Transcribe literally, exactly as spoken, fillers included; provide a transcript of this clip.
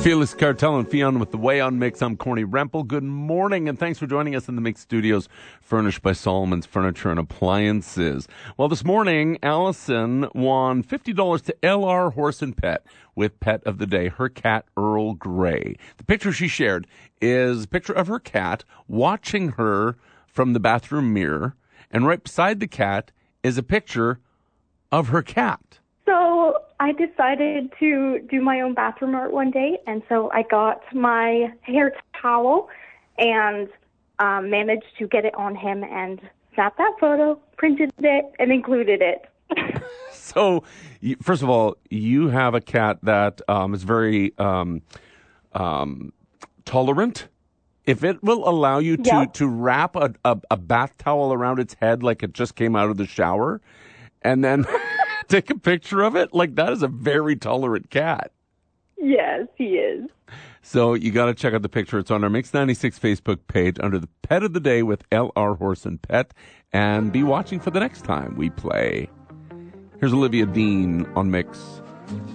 Felix Cartel and Fionn with the Way on Mix. I'm Corny Rempel. Good morning, and thanks for joining us in the Mix Studios, furnished by Solomon's Furniture and Appliances. Well, this morning, Allison won fifty dollars to L R Horse and Pet with Pet of the Day, her cat, Earl Grey. The picture she shared is a picture of her cat watching her from the bathroom mirror, and right beside the cat is a picture of her cat. So I decided to do my own bathroom art one day, and so I got my hair towel and um, managed to get it on him and snapped that photo, printed it, and included it. So, first of all, you have a cat that um, is very um, um, tolerant. If it will allow you to, Yep. to wrap a, a, a bath towel around its head like it just came out of the shower, and then take a picture of it, like that is a very tolerant cat. Yes, he is. So you got to check out the picture. It's on our Mix ninety-six Facebook page under the Pet of the Day with L R Horse and Pet. And be watching for the next time we play. Here's Olivia Dean on Mix.